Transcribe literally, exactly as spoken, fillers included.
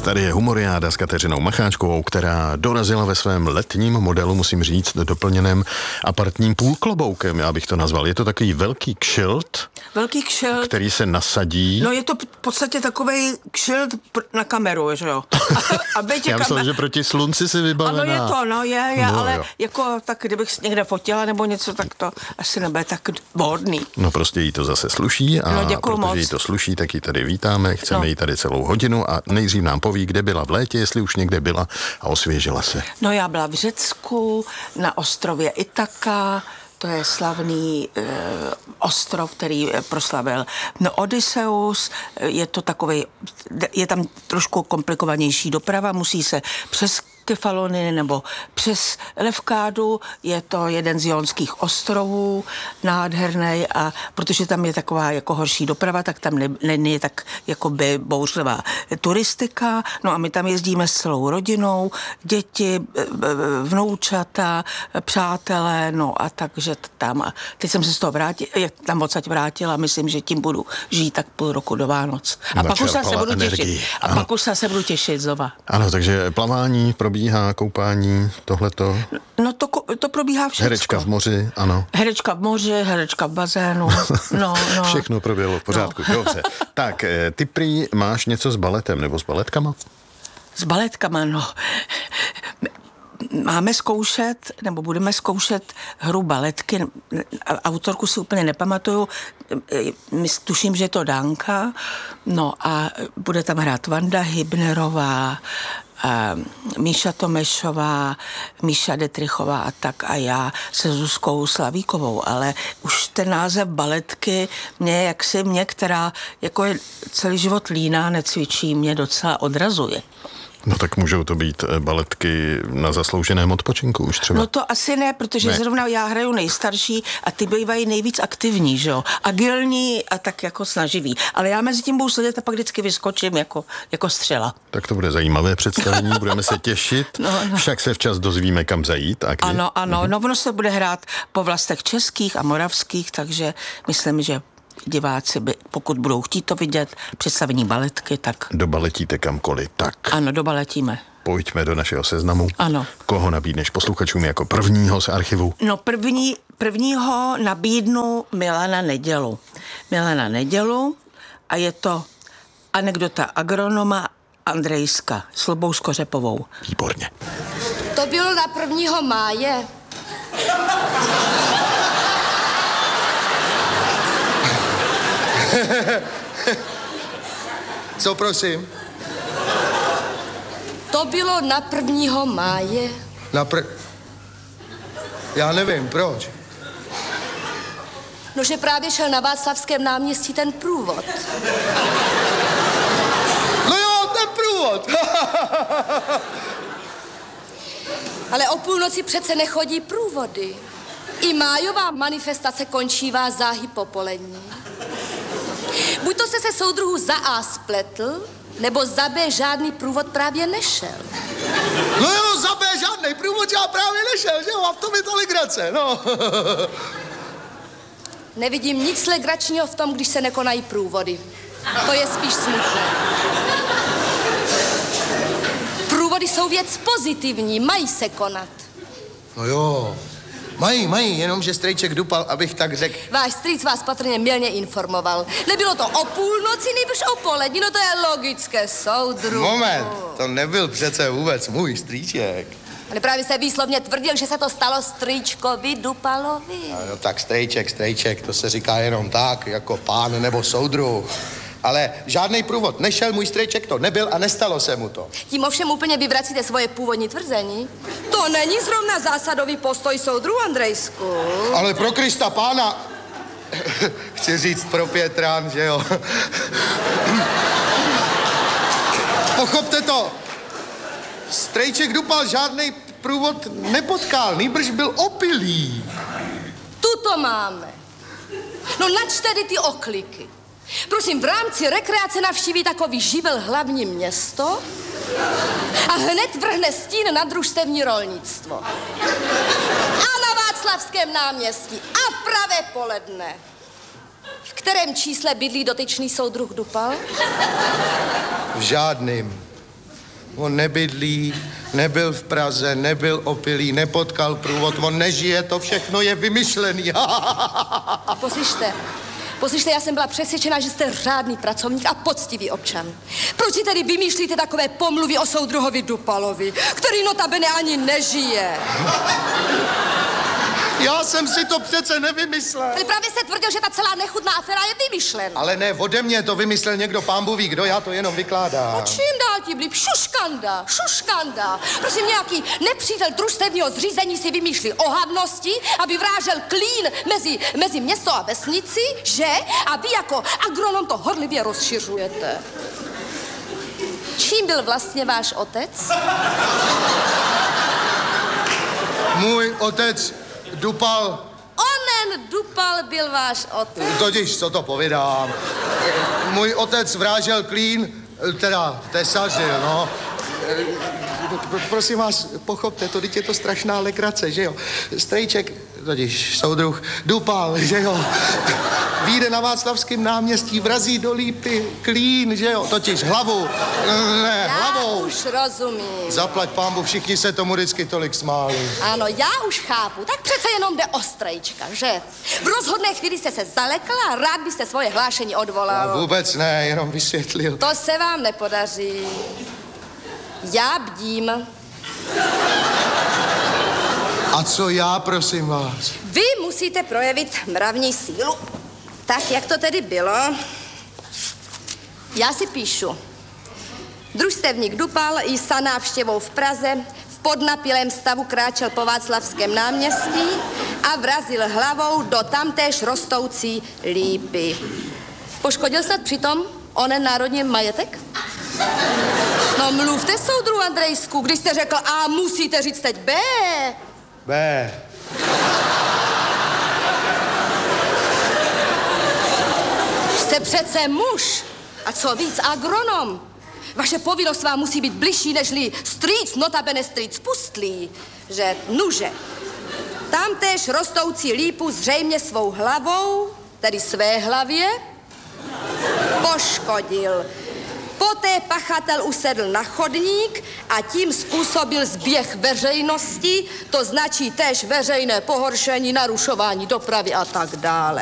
Tady je Humoriáda s Kateřinou Macháčkovou, která dorazila ve svém letním modelu, musím říct, doplněném apartním půlkloboukem, já bych to nazval. Je to takový velký kšilt, velký kšilt, který se nasadí. No je to v podstatě takovej kšilt na kameru, že jo? Aby tě já myslel, kamer... že proti slunci si vybavená. Ano, je to, no je, je no, ale jo. jako tak, kdybych někde fotila nebo něco, tak to asi nebude tak vhodný. No prostě jí to zase sluší a no, protože moc. jí to sluší, tak ji tady vítáme, chceme no. jí tady celou hodinu a nejdřív nám poví, kde byla v létě, jestli už někde byla a osvěžila se. No já byla v Řecku, na ostrově Itaka, to je slavný e, ostrov, který proslavil no, Odysseus, je to takový, je tam trošku komplikovanější doprava, musí se přes Kefalony nebo přes Levkádu, je to jeden z Jonských ostrovů, nádherný, a protože tam je taková jako horší doprava, tak tam není ne, tak jakoby bouřlivá turistika, no a my tam jezdíme s celou rodinou, děti, vnoučata, přátelé, no a takže tam, a teď jsem se z toho vrátila, tam odsaď vrátila, myslím, že tím budu žít tak půl roku do Vánoc. A pak už se budu těšit. A pak už se budu těšit znova. Ano, takže plavání probíhá, koupání, tohleto. No to, to probíhá všechno. Herečka v moři, ano. Herečka v moři, herečka v bazénu. No, no. Všechno proběhlo v pořádku, no. Dobře. Tak, ty prý máš něco s baletem nebo s baletkama? S baletkama, no. Máme zkoušet, nebo budeme zkoušet hru baletky. Autorku si úplně nepamatuju. Tuším, že je to Danka. No a bude tam hrát Vanda Hybnerová, a Míša Tomešová, Míša Detrichová a tak a já se Zuzkou Slavíkovou, ale už ten název baletky mě, jaksi mě, která jako je celý život líná, necvičí, mě docela odrazuje. No tak můžou to být baletky na zaslouženém odpočinku už třeba. No to asi ne, protože ne. Zrovna já hraju nejstarší a ty bývají nejvíc aktivní, že jo? Agilní a tak jako snaživý. Ale já mezi tím budu sedět a pak vždycky vyskočím jako, jako střela. Tak to bude zajímavé představení, budeme se těšit. No, no. Však se včas dozvíme, kam zajít a kdy. Ano, ano, mhm. No ono se bude hrát po vlastech českých a moravských, takže myslím, že diváci, by, pokud budou chtít to vidět, představení baletky, tak... Dobaletíte kamkoliv, tak. Ano, dobaletíme. Pojďme do našeho seznamu. Ano. Koho nabídneš posluchačům jako prvního z archivu? No první, prvního nabídnu Milana Nedělu. Milana Nedělu a je to anekdota agronoma Andrejska s Lubou Skořepovou. Výborně. To bylo na prvního máje. Co prosím? To bylo na prvního máje. Na pr... Já nevím, proč. No, že právě šel na Václavském náměstí ten průvod. No jo, ten průvod. Ale o půlnoci přece nechodí průvody. I májová manifestace končívá záhy popolední. Buď to se se soudruhů za A spletl, nebo za B žádný průvod právě nešel. No jo, za B žádný průvod já právě nešel, že jo? A v tom je ta legrace, no. Nevidím nic legračního v tom, když se nekonají průvody. To je spíš smutné. Průvody jsou věc pozitivní, mají se konat. No jo. Mají, mají, jenomže strejček dupal, abych tak řekl. Váš strýc vás patrně mylně informoval. Nebylo to o půlnoci, nejbrž o poledni, no to je logické, soudruhu. Moment, to nebyl přece vůbec můj strýček. Ale právě jste výslovně tvrdil, že se to stalo strýčkovi Dupalovi. No tak strejček, strejček, to se říká jenom tak, jako pán nebo soudruh. Ale žádný průvod nešel, můj strejček to nebyl a nestalo se mu to. Tím ovšem úplně vyvracíte svoje původní tvrzení. To není zrovna zásadový postoj soudruhu, Andrejsku. Ale pro Krista pána, chci říct pro Pětrán, že jo. Pochopte to, strejček Dupal žádný průvod nepotkal, nýbrž byl opilý. Tu to máme. No nač tedy ty okliky. Prosím, v rámci rekreace navštíví takový živel hlavní město a hned vrhne stín na družstevní rolnictvo. A na Václavském náměstí a v pravé poledne. V kterém čísle bydlí dotyčný soudruh Dupal? V žádným. On nebydlí, nebyl v Praze, nebyl opilý, nepotkal průvod, on nežije, to všechno je vymyšlený. Poslyšte, poslyšte, já jsem byla přesvědčena, že jste řádný pracovník a poctivý občan. Proč si tedy vymýšlíte takové pomluvy o soudruhovi Dupalovi, který notabene ani nežije? Já jsem si to přece nevymyslel. Ale právě jste tvrdil, že ta celá nechutná aféra je vymyšlená. Ale ne ode mě, to vymyslel někdo, pán Bůh ví kdo, já to jenom vykládám. No čím dál tím líp? Šuškanda, šuškanda. Prosím, nějaký nepřítel družstevního zřízení si vymýšlí ohavnosti, aby vrážel klín mezi, mezi město a vesnici, že? A vy jako agronom to horlivě rozšiřujete. Čím byl vlastně váš otec? Můj otec Dupal. Onen Dupal byl váš otec. Totiž, co to povídám. Můj otec vrážel klín, teda tesařil, no. Prosím vás, pochopte, to teď je to strašná legrace, že jo. Strejček, totiž soudruh Dupal, že jo. Vyjde na Václavském náměstí, vrazí do lípy klín, že jo. Totiž hlavu, ne, já hlavou. už rozumím. Zaplať pánbu, všichni se tomu vždycky tolik smáli. Ano, já už chápu. Tak přece jenom jde o Strejčka, že? V rozhodné chvíli jste se zalekl a rád byste svoje hlášení odvolal. Já vůbec ne, jenom vysvětlil. To se vám nepodaří. Já bdím. A co já, prosím vás? Vy musíte projevit mravní sílu. Tak, jak to tedy bylo? Já si píšu. Družstevník Dupal i za návštěvou v Praze v podnapilém stavu kráčel po Václavském náměstí a vrazil hlavou do tamtéž rostoucí lípy. Poškodil snad přitom onen národní majetek? No mluvte, soudruhu Andrejsku, když jste řekl A, musíte říct teď B. B. Jste přece muž. A co víc, agronom. Vaše povinnost vám musí být bližší, nežli strýc, notabene strýc pustlý. Že, nuže, tamtéž rostoucí lípu zřejmě svou hlavou, tedy své hlavě, poškodil. Poté pachatel usedl na chodník a tím způsobil zběh veřejnosti, to značí též veřejné pohoršení, narušování dopravy a tak dále.